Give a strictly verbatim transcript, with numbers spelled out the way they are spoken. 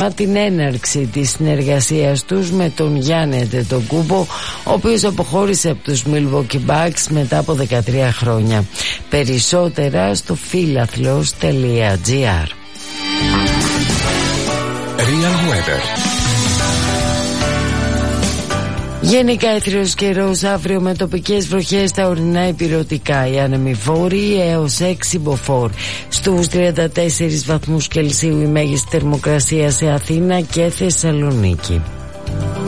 θέμα την έναρξη της συνεργασίας τους με τον Γιάννη Αντετοκούμπο, ο οποίος αποχώρησε από τους Milwaukee Bucks μετά από δεκατρία χρόνια. Περισσότερα στο φίλαθλος τελεία τζι άρ. Real Weather. Γενικά έθριος καιρός αύριο με τοπικές βροχές στα ορεινά ηπειρωτικά. Οι άνεμοι βόρειοι έως έξι μποφόρ. Στους τριάντα τέσσερις βαθμούς Κελσίου η μέγιστη θερμοκρασία σε Αθήνα και Θεσσαλονίκη.